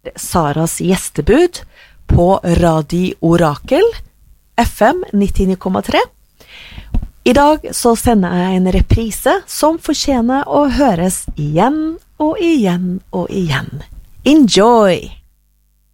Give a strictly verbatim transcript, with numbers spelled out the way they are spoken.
Saras gjestebud på Radio Orakel, F M nittini komma tre. I dag så sender jeg en reprise som fortjener å høres igjen og igjen og igjen. Enjoy!